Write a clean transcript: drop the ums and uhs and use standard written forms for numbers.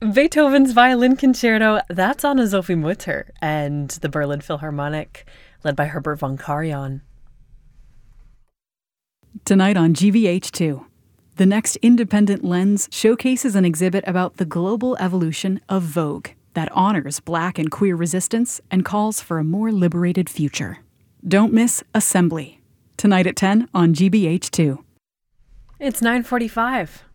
Beethoven's Violin Concerto, that's Anna Sophie Mutter and the Berlin Philharmonic, led by Herbert von Karajan. Tonight on GBH2, the next Independent Lens showcases an exhibit about the global evolution of Vogue that honors Black and queer resistance and calls for a more liberated future. Don't miss Assembly, tonight at 10 on GBH2. It's 9:45.